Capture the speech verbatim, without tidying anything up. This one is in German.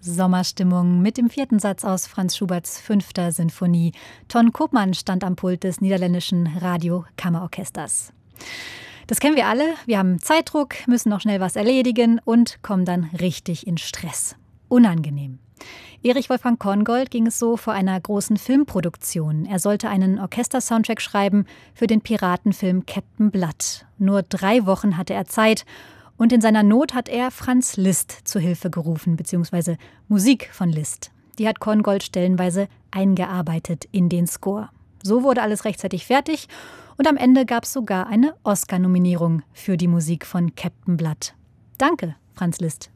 Sommerstimmung mit dem vierten Satz aus Franz Schuberts fünfter Sinfonie. Ton Koopman stand am Pult des niederländischen Radiokammerorchesters. Das kennen wir alle. Wir haben Zeitdruck, müssen noch schnell was erledigen und kommen dann richtig in Stress. Unangenehm. Erich Wolfgang Korngold ging es so vor einer großen Filmproduktion. Er sollte einen Orchestersoundtrack schreiben für den Piratenfilm Captain Blood. Nur drei Wochen hatte er Zeit. Und in seiner Not hat er Franz Liszt zu Hilfe gerufen, beziehungsweise Musik von Liszt. Die hat Korngold stellenweise eingearbeitet in den Score. So wurde alles rechtzeitig fertig und am Ende gab es sogar eine Oscar-Nominierung für die Musik von Captain Blood. Danke, Franz Liszt.